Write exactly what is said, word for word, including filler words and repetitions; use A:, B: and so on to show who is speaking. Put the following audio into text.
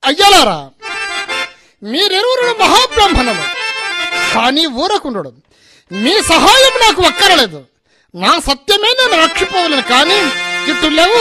A: అయ్యలారా, మీరెరువురు మహాబ్రాహ్మణులు, కానీ ఊరకుండడు. మీ సహాయం నాకు ఒక్కరలేదు. నా సత్యమే నేను రక్షిపోవలను, కానీ ఇటు లేవు